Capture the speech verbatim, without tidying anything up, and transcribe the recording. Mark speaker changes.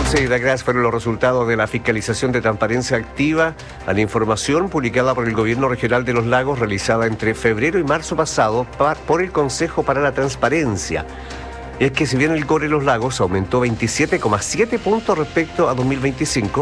Speaker 1: Sí, gracias. Fueron los resultados de la fiscalización de transparencia activa a la información publicada por el Gobierno Regional de Los Lagos, realizada entre febrero y marzo pasado por el Consejo para la Transparencia. Es que si bien el cobre de Los Lagos aumentó veintisiete coma siete puntos respecto a dos mil veinticinco,